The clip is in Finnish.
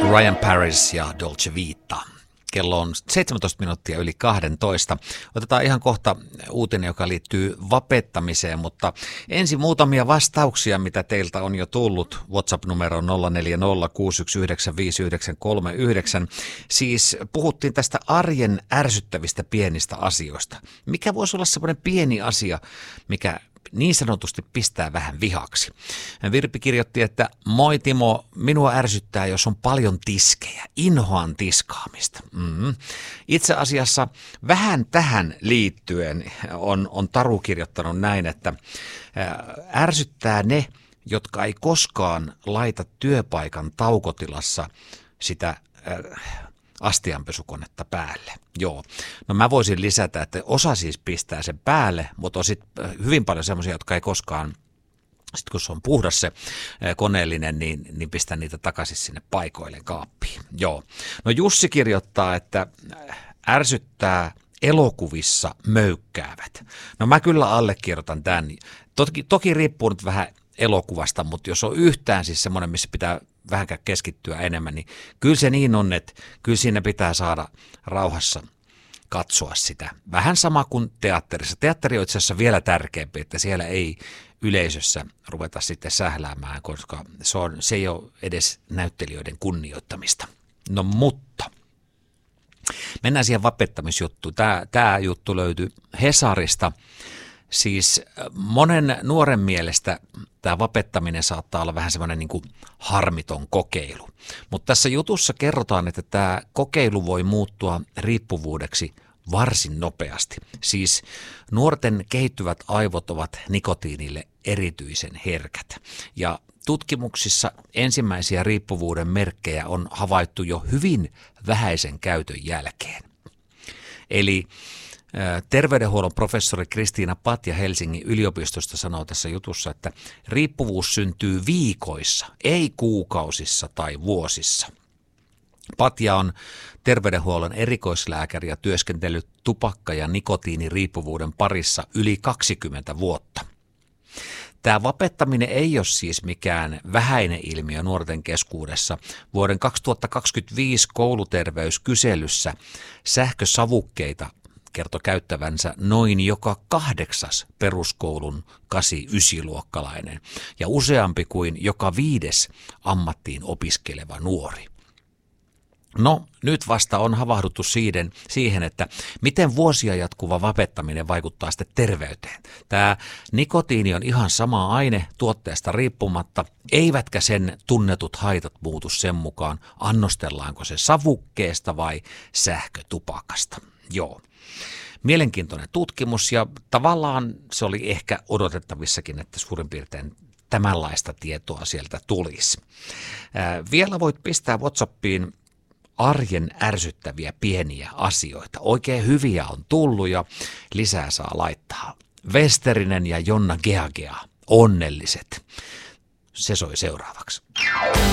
Ryan Paris ja Dolce Vita. Kello on 17 minuuttia yli 12. Otetaan ihan kohta uutinen, joka liittyy vapettamiseen, mutta ensin muutamia vastauksia, mitä teiltä on jo tullut. WhatsApp-numero 0406195939. Siis puhuttiin tästä arjen ärsyttävistä pienistä asioista. Mikä voisi olla semmoinen pieni asia, mikä niin sanotusti pistää vähän vihaksi. Virpi kirjoitti, että moi Timo, minua ärsyttää, jos on paljon tiskejä. Inhoan tiskaamista. Itse asiassa vähän tähän liittyen on Taru kirjoittanut näin, että ärsyttää ne, jotka ei koskaan laita työpaikan taukotilassa sitä astianpesukonetta päälle. Joo. No mä voisin lisätä, että osa siis pistää sen päälle, mutta on sitten hyvin paljon semmoisia, jotka ei koskaan, sitten kun se on puhdas se koneellinen, niin pistää niitä takaisin sinne paikoille kaappiin. Joo. No Jussi kirjoittaa, että ärsyttää elokuvissa möykkäävät. No mä kyllä allekirjoitan tämän. Toki riippuu nyt vähän elokuvasta, mutta jos on yhtään siis semmoinen, missä pitää vähänkään keskittyä enemmän, niin kyllä se niin on, että kyllä siinä pitää saada rauhassa katsoa sitä. Vähän sama kuin teatterissa. Teatteri on itse asiassa vielä tärkeämpi, että siellä ei yleisössä ruveta sitten sähläämään, koska se ei ole edes näyttelijöiden kunnioittamista. No mutta mennään siihen vapettamisjuttuun. Tämä juttu löytyy Hesarista. Siis monen nuoren mielestä tämä vapettaminen saattaa olla vähän semmoinen niin kuin harmiton kokeilu. Mutta tässä jutussa kerrotaan, että tämä kokeilu voi muuttua riippuvuudeksi varsin nopeasti. Siis nuorten kehittyvät aivot ovat nikotiinille erityisen herkät. Ja tutkimuksissa ensimmäisiä riippuvuuden merkkejä on havaittu jo hyvin vähäisen käytön jälkeen. Eli terveydenhuollon professori Kristiina Patja Helsingin yliopistosta sanoo tässä jutussa, että riippuvuus syntyy viikoissa, ei kuukausissa tai vuosissa. Patja on terveydenhuollon erikoislääkäri ja työskentellyt tupakka- ja nikotiiniriippuvuuden parissa yli 20 vuotta. Tämä vapettaminen ei ole siis mikään vähäinen ilmiö nuorten keskuudessa. Vuoden 2025 kouluterveyskyselyssä sähkösavukkeita kertoi käyttävänsä noin joka 8. peruskoulun 8-9-luokkalainen ja useampi kuin joka 5. ammattiin opiskeleva nuori. No, nyt vasta on havahduttu siihen, että miten vuosia jatkuva vapettaminen vaikuttaa sitten terveyteen. Tämä nikotiini on ihan sama aine tuotteesta riippumatta, eivätkä sen tunnetut haitat muutu sen mukaan, annostellaanko se savukkeesta vai sähkötupakasta. Joo. Mielenkiintoinen tutkimus ja tavallaan se oli ehkä odotettavissakin, että suurin piirtein tämänlaista tietoa sieltä tulisi. Vielä voit pistää WhatsAppiin arjen ärsyttäviä pieniä asioita. Oikein hyviä on tullut ja lisää saa laittaa. Westerinen ja Jonna Geagea, onnelliset. Se soi seuraavaksi.